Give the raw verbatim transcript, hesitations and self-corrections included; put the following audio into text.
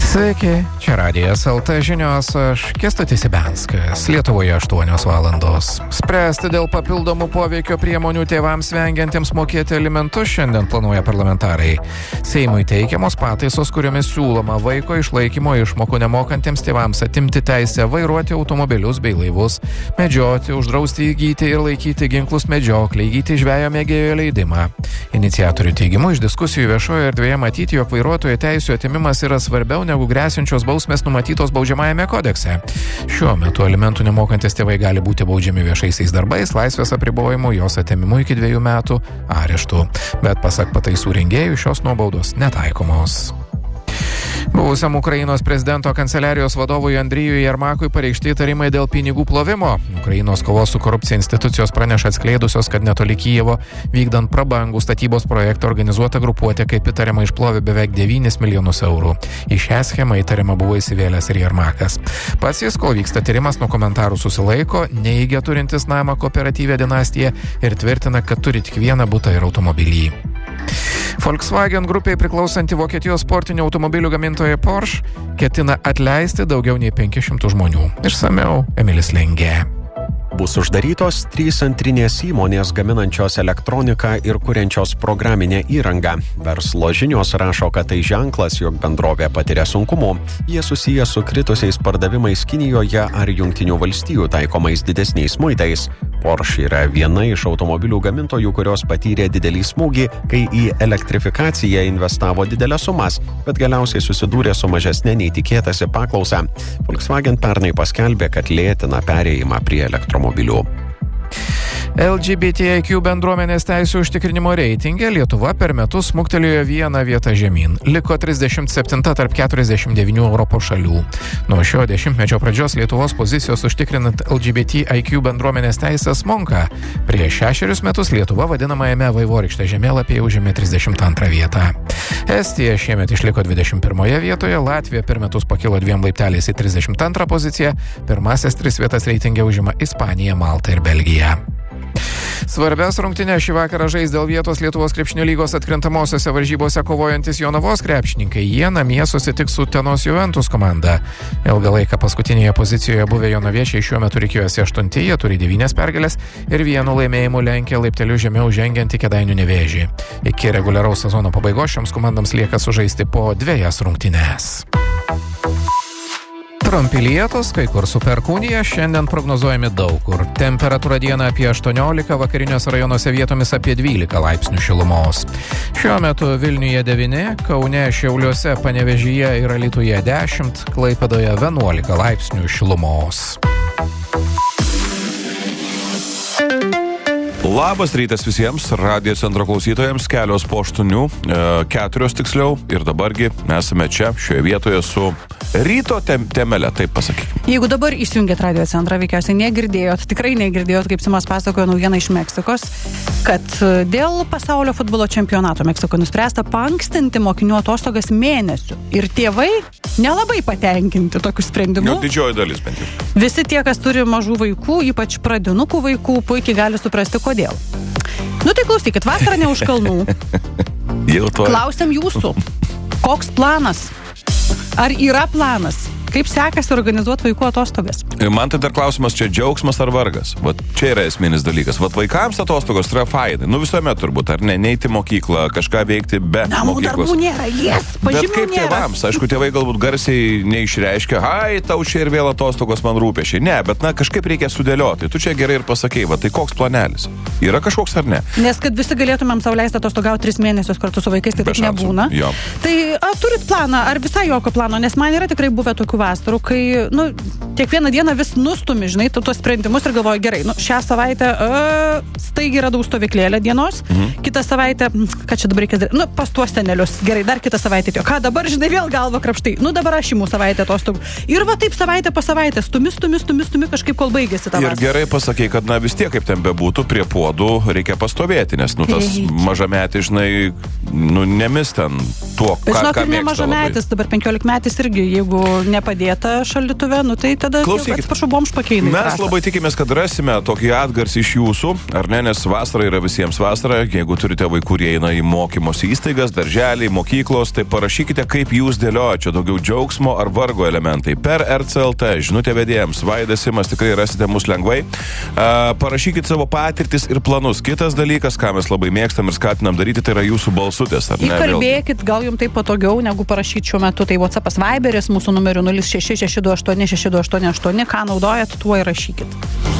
Sveiki, čia Radijas el te žinios, aš Kęstutis Ibenskas, Lietuvoje aštuonios valandos. Spręsti dėl papildomų poveikio priemonių tėvams vengiantiems mokėti alimentus šiandien planuoja parlamentarai. Seimui teikiamos pataisos, kuriomis siūloma vaiko išlaikymo išmokų nemokantiems tėvams atimti teisę vairuoti automobilius bei laivus, medžioti, uždrausti įgyti ir laikyti ginklus medžioklį, įgyti žvejo mėgėjo leidimą. Iniciatorių teigimu iš diskusijų viešoje erdvėje matyti, jog vairuotojo teisių atimimas yra svarbiau negu grėsiančios bausmės numatytos baudžiamajame kodekse. Šiuo metu alimentų nemokantis tėvai gali būti baudžiami viešaisiais darbais, laisvės apribojimu, jos atėmimu iki dviejų metų areštų. Bet pasak pataisų rengėjų, šios nuobaudos netaikomos. Buvusiam Ukrainos prezidento kanceliarijos vadovui Andrijui Jermakui pareikšti įtarimai dėl pinigų plovimo. Ukrainos kovos su korupcija institucijos praneša atskleidusios, kad netoli Kijevo vykdant prabangų statybos projektą organizuota grupuotė kaip įtariama išplovė beveik devynis milijonus eurų. Į šią schemą įtariama buvo įsivėlęs ir Jermakas. Pats jis, kol vyksta tyrimas, nuo komentarų susilaiko, neigia turintis namą kooperatyvę dinastiją ir tvirtina, kad turi tik vieną butą ir automobilį. Volkswagen grupiai priklausanti Vokietijos sportinių automobilių gamintoja Porsche ketina atleisti daugiau nei penkis šimtus žmonių. Išsamiau Emilis Lengė. Bus uždarytos trys antrinės įmonės gaminančios elektroniką ir kuriančios programinę įrangą. Verslo žinios rašo, kad tai ženklas, jog bendrovė patiria sunkumų. Jie susiję su kritusiais pardavimais Kinijoje ar Jungtinių valstijų taikomais didesniais muitais. Porsche yra viena iš automobilių gamintojų, kurios patyrė didelį smūgį, kai į elektrifikaciją investavo didelės sumas, bet galiausiai susidūrė su mažesnė nei tikėtasi paklausa. Volkswagen pernai paskelbė, kad lėtina perėjimą prie elektromobilių. el dži bi ti ai kiu bendruomenės teisių užtikrinimo reitinge Lietuva per metus smuktelėjo vieną vietą žemyn. Liko trisdešimt septinta tarp keturiasdešimt devynių Europos šalių. Nuo šio dešimtmečio pradžios Lietuvos pozicijos užtikrinant el dži bi ti ai kiu bendruomenės teisės smunka. Prieš šešerius metus Lietuva vadinamajame Vaivorykštės žemėlapyje užėmė trisdešimt antrą vietą. Estija šiemet išliko dvidešimt pirmoje vietoje, Latvija per metus pakilo dviem laipteliais į trisdešimt antrą poziciją, pirmasis tris vietas reitinge užima Ispanija, Malta ir Belgija. Svarbias rungtynes šį vakarą žais dėl vietos Lietuvos krepšinio lygos atkrintamosiose varžybose kovojantis Jonavos krepšininkai. Jie namie susitiks su Utenos Juventus komanda. Ilgą laiką paskutinėje pozicijoje buvę jonaviečiai šiuo metu rikiuojasi aštunti, jie turi devynias pergalės ir vienu laimėjimu lenkia laipteliu žemiau žengiantį Kėdainių Nevėžį. Iki reguliaraus sezono pabaigos šioms komandams lieka sužaisti po dvejas rungtynes. Trumpi lietūs, kai kur su perkūnija, šiandien prognozuojami daug kur. Temperatūra dieną apie aštuoniolika, vakariniuose rajonuose vietomis apie dvylika laipsnių šilumos. Šiuo metu Vilniuje devyni, Kaune, Šiauliuose, Panevėžyje ir Alytuje dešimt, Klaipėdoje vienuolika laipsnių šilumos. Labas rytas visiems, radijo centro klausytojams, kelios po aštuonių, e, keturios tiksliau, ir dabargi esame čia, šioje vietoje su ryto tem- temele, taip pasakykime. Jeigu dabar įsijungėt radijo centrą, veikiausiai negirdėjot, tikrai negirdėjot, kaip Simas pasakojo naujieną iš Meksikos, kad dėl pasaulio futbolo čempionato Meksiko nuspręsta paankstinti mokinių atostogas mėnesių. Ir tėvai nelabai patenkinti tokiu sprendimu. Jo didžioji dalis bent jau. Visi tie, kas turi mažų vaikų, ypač pradinukų vaikų, puikiai gali suprasti, kodėl. Nu tai klausykit, vasara ne už kalnų. Klausiam jūsų, koks planas? Ar yra planas? Kaip sekasi organizuoti vaikų atostogas? Man tai dar klausimas, čia džiaugsmas ar vargas? Vat čia yra esminis dalykas. Vat vaikams atostogos yra fainai. Nu visuomet turbūt, ar ne, neiti mokyklą, kažką veikti be Namų mokyklos. darbų nėra, jes, Bet pažymių kaip nėra. tėvams? Aišku, tėvai galbūt garsiai neišreiškia, ai, tau čia ir vėl atostogos man rūpėšiai. Ne, bet na, kažkaip reikia sudėlioti. Tu čia gerai ir pasakei, va, tai koks planelis? Yra kažkoks ar ne? Nes kad visi galėtumėm sau leisti atostogauti tris mėnesius kartu su vaikais, tai Be taip šansų. nebūna. Jo. Tai a, turit planą, ar visai jokio plano? Nes man yra tikrai buvę tokių vasarų, kai nu, kiekvieną dieną vis nustumi, žinai, tu tuos sprendimus ir galvoji, gerai, nu, šią savaitę uh, staigiai radau stovyklėlę dienos, mhm. kitą savaitę, ką čia dabar reikės daryti, nu, pas tuos senelius, gerai, dar kitą savaitę, jo, ką dabar, žinai, vėl galva krapštai, nu, dabar aš imu savaitę atostogų. Ir va taip savaitę po savaitę, stumi, stumi, stumi, stumi, kažkaip kol baigėsi tą vasarą. Ir gerai pasakei, kad, na, vis tiek, kaip ten bebūtų, prie puodų reikia pastovėti, nes, nu, tas Reikia. mažametis, žinai, nu, nemis ten tuo, Bet ką, žinok, ką ir ne mėgsta labai. mažametis, dabar penkiolikmetis irgi, jeigu nepadėta šaldytuve, nu tai tada tada, Klausykit, atsiprašau, bomž pakeinai. mes labai tikimės, kad rasime tokį atgarsį iš jūsų, ar ne, nes vasara yra visiems vasara. Jeigu turite vaikų, kurie eina į mokymosi įstaigas, darželiai, mokyklos, tai parašykite, kaip jūs dėliojate čia daugiau džiaugsmo ar vargo elementai. Per R C L T, žinutė vedėjams, Vaidas Simas, tikrai rasite mus lengvai. Uh, parašykit savo patirtis ir planus. Kitas dalykas, ką mes labai mėgstam ir skatinam daryti, tai yra jūsų balsutės, ar ne? Įkalbėkit, gal jums tai patogiau, negu parašyti šiuo metu. Tai WhatsAppas Viberis, mūsų numeriu nulis šeši šeši du aštuoni šeši du aštuoni aštuoni. Ką naudojat, tuo ir rašykit.